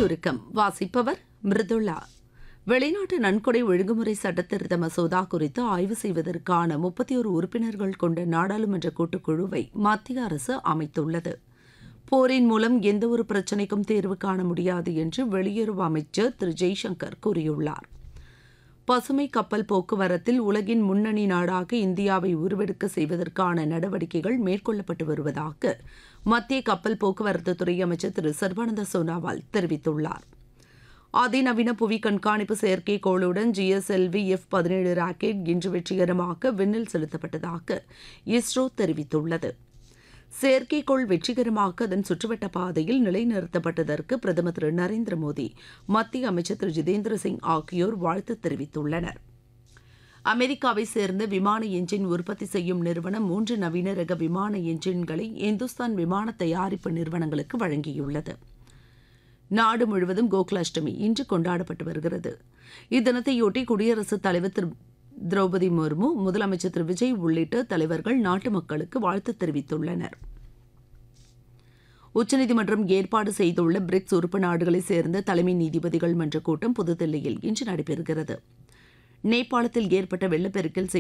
சுருக்கம் வாசிப்பவர் மிருதுளா. வெளிநாட்டு நன்கொடை ஒழுங்குமுறை சட்டத்திருத்த மசோதா குறித்து ஆய்வு செய்வதற்கான 31 உறுப்பினர்கள் கொண்ட நாடாளுமன்ற கூட்டுக்குழுவை மத்திய அரசு அமைத்துள்ளது. போரின் மூலம் எந்தவொரு பிரச்சினைக்கும் தீர்வு காண முடியாது என்று வெளியுறவு அமைச்சர் திரு ஜெய்சங்கர் கூறியுள்ளார். பசுமை கப்பல் போக்குவரத்தில் உலகின் முன்னணி நாடாக இந்தியாவை உருவெடுக்க செய்வதற்கான நடவடிக்கைகள் மேற்கொள்ளப்பட்டு வருவதாக மத்திய கப்பல் போக்குவரத்து துறை அமைச்சர் திரு சர்பானந்த சோனாவால் தெரிவித்துள்ளார். அதிநவீன புவி கண்காணிப்பு செயற்கைக்கோளுடன் GSLV F-17 ராக்கெட் இன்று வெற்றிகரமாக விண்ணில் செலுத்தப்பட்டதாக இஸ்ரோ தெரிவித்துள்ளது. செயற்கைக்கோள் வெற்றிகரமாக அதன் சுற்றுவட்ட பாதையில் நிலைநிறுத்தப்பட்டதற்கு பிரதமர் திரு நரேந்திர மோடி, மத்திய அமைச்சர் திரு ஜிதேந்திர சிங் ஆகியோர் வாழ்த்து தெரிவித்துள்ளனர். அமெரிக்காவை சேர்ந்த விமான எஞ்சின் உற்பத்தி செய்யும் நிறுவனம் 3 நவீன ரக விமான எஞ்சின்களை இந்துஸ்தான் விமான தயாரிப்பு நிறுவனங்களுக்கு வழங்கியுள்ளது. நாடு முழுவதும் கோகுலாஷ்டமி இன்று கொண்டாடப்பட்டு வருகிறது. இத்தினத்தையொட்டி குடியரசுத் தலைவர் திரு திரௌபதி முர்மு, முதலமைச்சர் திரு விஜய் உள்ளிட்ட தலைவர்கள் நாட்டு மக்களுக்கு வாழ்த்து தெரிவித்துள்ளனர். உச்சநீதிமன்றம் ஏற்பாடு செய்துள்ள பிரிக்ஸ் உறுப்பு நாடுகளைச் சேர்ந்த தலைமை நீதிபதிகள் மன்ற கூட்டம் புதுதில்லியில் இன்று நடைபெறுகிறது. நேபாளத்தில் ஏற்பட்ட வெள்ளப்பெருக்கில்